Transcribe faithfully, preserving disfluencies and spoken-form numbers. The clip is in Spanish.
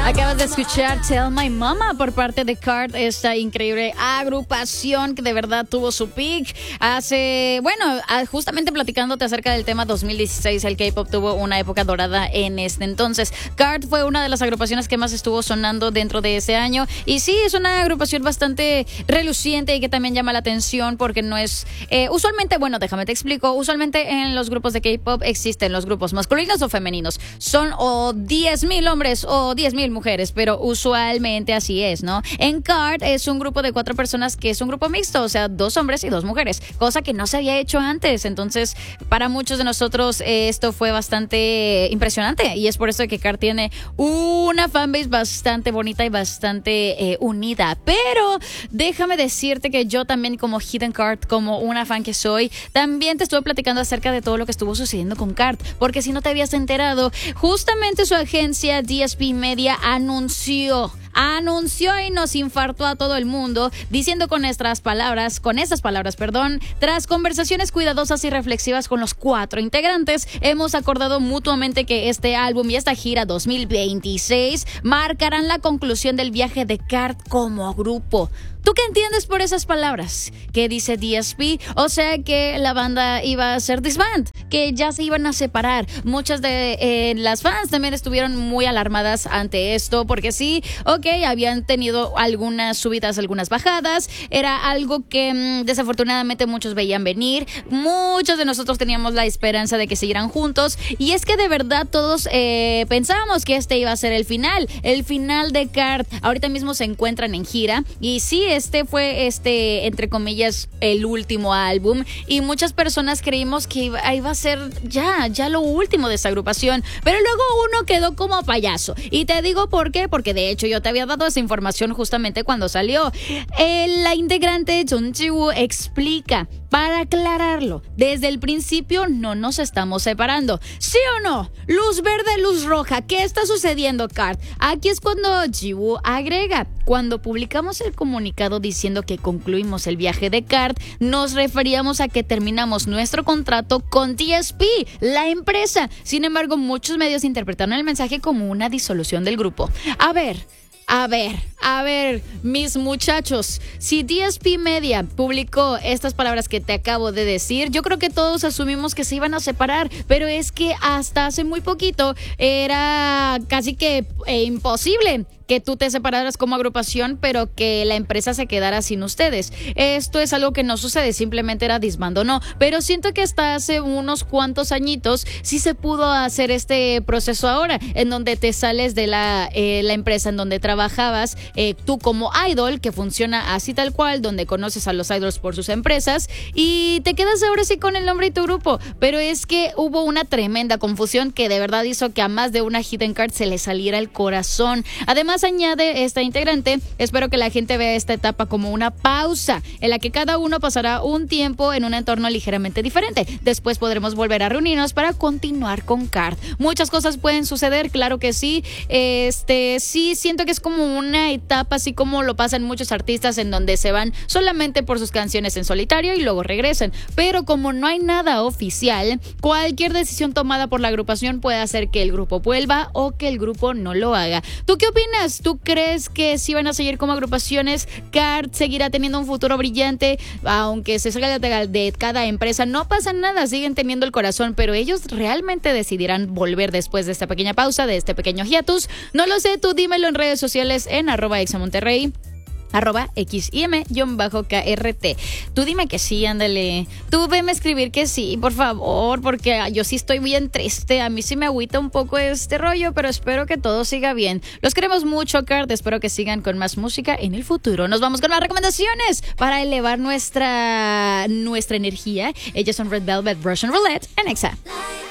Acabas de escuchar Tell My Mama por parte de Card, esta increíble agrupación que de verdad tuvo su peak hace, bueno, justamente platicándote acerca del tema dos mil dieciséis, el K-pop tuvo una época dorada en este entonces. Card fue una de las agrupaciones que más estuvo sonando dentro de ese año y sí, es una agrupación bastante reluciente y que también llama la atención porque no es, eh, usualmente, bueno, déjame te explico, usualmente en los grupos de K-pop existen los grupos masculinos o femeninos, son o diez mil hombres o diez mil mujeres, pero usualmente así es, ¿no? En Card es un grupo de cuatro personas que es un grupo mixto, o sea, dos hombres y dos mujeres, cosa que no se había hecho antes. Entonces, para muchos de nosotros eh, esto fue bastante impresionante y es por eso que Card tiene una fanbase bastante bonita y bastante eh, unida. Pero déjame decirte que yo también, como Hidden Card, como una fan que soy, también te estuve platicando acerca de todo lo que estuvo sucediendo con Card, porque si no te habías enterado, justamente su agencia D S P Media anunció anunció y nos infartó a todo el mundo diciendo con nuestras palabras, con estas palabras, perdón, tras conversaciones cuidadosas y reflexivas con los cuatro integrantes, hemos acordado mutuamente que este álbum y esta gira dos mil veintiséis marcarán la conclusión del viaje de Card como grupo. ¿Tú qué entiendes por esas palabras? ¿Qué dice D S P? O sea que la banda iba a ser disband, que ya se iban a separar. Muchas de eh, las fans también estuvieron muy alarmadas ante esto, porque sí, ok, habían tenido algunas subidas, algunas bajadas. Era algo que mmm, desafortunadamente muchos veían venir. Muchos de nosotros teníamos la esperanza de que siguieran juntos. Y es que de verdad todos eh, pensábamos que este iba a ser el final, el final de Card. Ahorita mismo se encuentran en gira y sí, este fue, este entre comillas, el último álbum y muchas personas creímos que iba, iba a ser ya, ya lo último de esta agrupación, pero luego uno quedó como payaso y te digo por qué, porque de hecho yo te había dado esa información justamente cuando salió. Eh, la integrante Jung Ji-woo explica, para aclararlo, desde el principio no nos estamos separando, ¿sí o no? Luz verde, luz roja, ¿qué está sucediendo, Card? Aquí es cuando Ji-woo agrega, cuando publicamos el comunicado diciendo que concluimos el viaje de Card, nos referíamos a que terminamos nuestro contrato con D S P, la empresa. Sin embargo, muchos medios interpretaron el mensaje como una disolución del grupo. A ver, A ver, a ver, mis muchachos, si D S P Media publicó estas palabras que te acabo de decir, yo creo que todos asumimos que se iban a separar, pero es que hasta hace muy poquito era casi que eh, imposible que tú te separaras como agrupación, pero que la empresa se quedara sin ustedes. Esto es algo que no sucede, simplemente era disbando, no. Pero siento que hasta hace unos cuantos añitos sí se pudo hacer este proceso ahora, en donde te sales de la, eh, la empresa en donde trabajabas, eh, tú como idol, que funciona así tal cual, donde conoces a los idols por sus empresas, y te quedas ahora sí con el nombre y tu grupo. Pero es que hubo una tremenda confusión que de verdad hizo que a más de una Hidden Card se le saliera el corazón. Además, añade esta integrante, espero que la gente vea esta etapa como una pausa en la que cada uno pasará un tiempo en un entorno ligeramente diferente. Después podremos volver a reunirnos para continuar con Card. Muchas cosas pueden suceder, claro que sí. Este, sí, siento que es como una etapa, así como lo pasan muchos artistas, en donde se van solamente por sus canciones en solitario y luego regresan. Pero como no hay nada oficial, cualquier decisión tomada por la agrupación puede hacer que el grupo vuelva o que el grupo no lo haga. ¿Tú qué opinas? ¿Tú crees que si van a seguir como agrupaciones, Card seguirá teniendo un futuro brillante? Aunque se salga de, de cada empresa, no pasa nada, siguen teniendo el corazón, pero ellos realmente decidirán volver después de esta pequeña pausa, de este pequeño hiatus. No lo sé, tú dímelo en redes sociales en arroba examonterrey, arroba xim-krt. Tú dime que sí, ándale. Tú veme a escribir que sí, por favor, porque yo sí estoy bien triste. A mí sí me agüita un poco este rollo, pero espero que todo siga bien. Los queremos mucho, Card. Espero que sigan con más música en el futuro. Nos vamos con más recomendaciones para elevar nuestra, nuestra energía. Ellas son Red Velvet, Russian Roulette en Exa.